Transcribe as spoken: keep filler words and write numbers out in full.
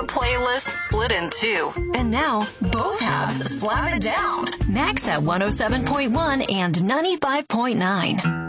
Our playlist split in two. And now, both halves slap it down. Max at one oh seven point one and ninety-five point nine.